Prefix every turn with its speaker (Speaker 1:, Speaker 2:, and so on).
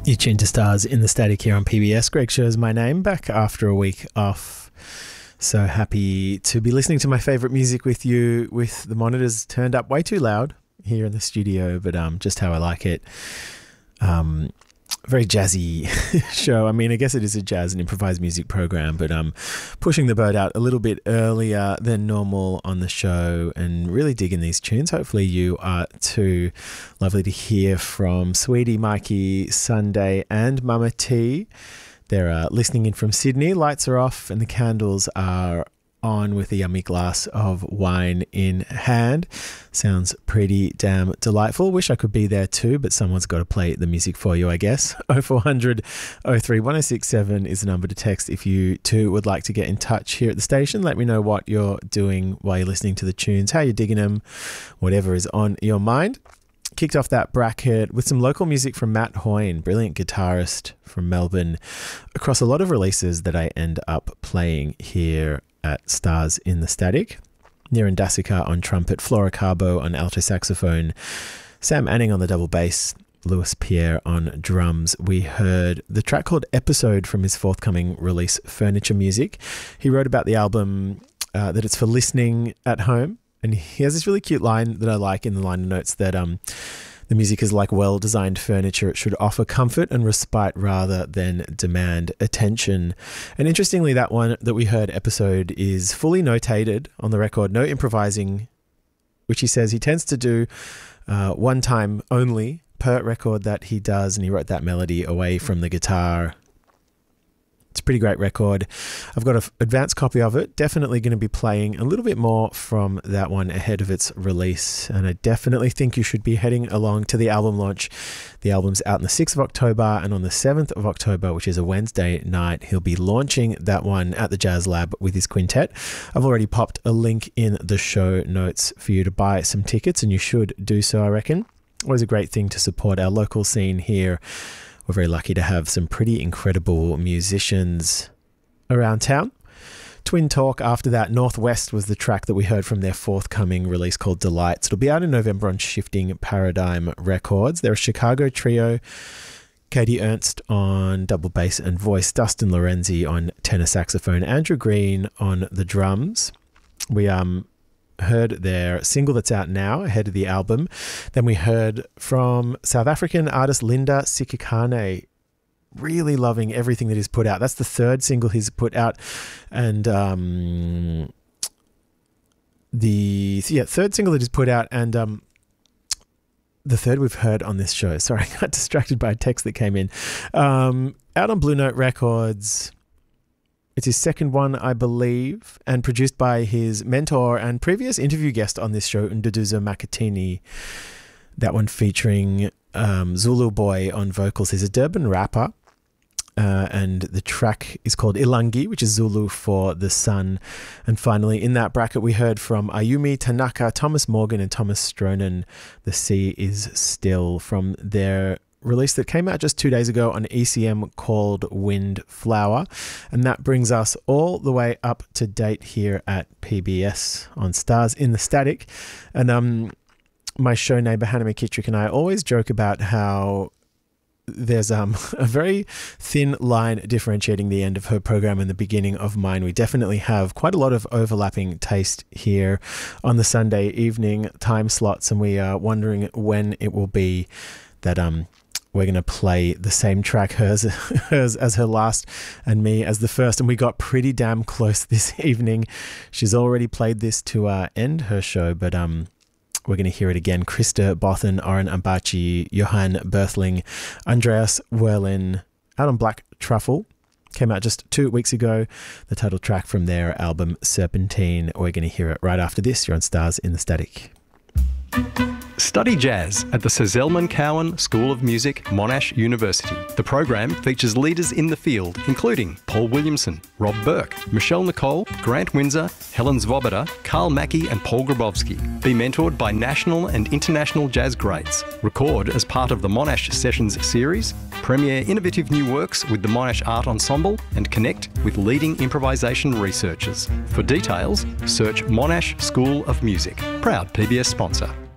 Speaker 1: You're tuned to Stars in the Static here on PBS. Greg Scher's my name, back after a week off. So happy to be listening to my favourite music with you, with the monitors turned up way too loud here in the studio, but just how I like it. Very jazzy show. I mean, I guess it is a jazz and improvised music program, but pushing the boat out a little bit earlier than normal on the show and really digging these tunes. Hopefully you are too. Lovely to hear from Sweetie, Mikey, Sunday and Mama T. They're listening in from Sydney. Lights are off and the candles are on with a yummy glass of wine in hand. Sounds pretty damn delightful. Wish I could be there too, but someone's got to play the music for you, I guess. 0400 03 1067 is the number to text if you too would like to get in touch here at the station. Let me know what you're doing while you're listening to the tunes, how you're digging them, whatever is on your mind. Kicked off that bracket with some local music from Matt Hoyne, brilliant guitarist from Melbourne, across a lot of releases that I end up playing here at Stars in the Static. Niran Dasika on trumpet, Flora Carbo on alto saxophone, Sam Anning on the double bass, Louis Pierre on drums. We heard the track called Episode from his forthcoming release, Furniture Music. He wrote about the album that it's for listening at home, and he has this really cute line that I like in the liner notes that the music is like well-designed furniture. It should offer comfort and respite rather than demand attention. And interestingly, that one that we heard, Episode, is fully notated on the record, no improvising, which he says he tends to do one time only per record that he does, and he wrote that melody away from the guitar. It's a pretty great record. I've got an advanced copy of it. Definitely going to be playing a little bit more from that one ahead of its release. And I definitely think you should be heading along to the album launch. The album's out on the 6th of October, and on the 7th of October, which is a Wednesday night, he'll be launching that one at the Jazz Lab with his quintet. I've already popped a link in the show notes for you to buy some tickets, and you should do so, I reckon. Always a great thing to support our local scene here. We're very lucky to have some pretty incredible musicians around town. Twin Talk after that, Northwest was the track that we heard from their forthcoming release called Delights. It'll be out in November on Shifting Paradigm Records. They're a Chicago trio. Katie Ernst on double bass and voice, Dustin Lorenzi on tenor saxophone, Andrew Green on the drums. We heard their single that's out now ahead of the album. Then we heard from South African artist Linda Sikhakhane. Really loving everything that he's put out. That's the third single he's put out, and third single that he's put out, and the third we've heard on this show. Sorry, I got distracted by a text that came in. Out on Blue Note Records. It's his second one, I believe, and produced by his mentor and previous interview guest on this show, Nduduzo Makatini. That one featuring Zulu Boy on vocals. He's a Durban rapper, and the track is called Ilangi, which is Zulu for the sun. And finally, in that bracket, we heard from Ayumi Tanaka, Thomas Morgan, and Thomas Stronen, The Sea is Still, from their release that came out just 2 days ago on ECM called Windflower. And that brings us all the way up to date here at PBS on Stars in the Static. And my show neighbour Hannah McKittrick and I always joke about how there's a very thin line differentiating the end of her program and the beginning of mine. We definitely have quite a lot of overlapping taste here on the Sunday evening time slots, and we are wondering when it will be that we're going to play the same track, hers as her last and me as the first. And we got pretty damn close this evening. She's already played this to end her show, but we're going to hear it again. Krista Bothan, Oren Ambachi, Johan Berthling, Andreas Werlin, out on Black Truffle. Came out just 2 weeks ago. The title track from their album Serpentine. We're going to hear it right after this. You're on Stars in the Static.
Speaker 2: Study jazz at the Sir Zelman Cowen School of Music, Monash University. The program features leaders in the field, including Paul Williamson, Rob Burke, Michelle Nicole, Grant Windsor, Helen Svoboda, Carl Mackey and Paul Grabowski. Be mentored by national and international jazz greats. Record as part of the Monash Sessions series. Premiere innovative new works with the Monash Art Ensemble and connect with leading improvisation researchers. For details, search Monash School of Music. Proud PBS sponsor.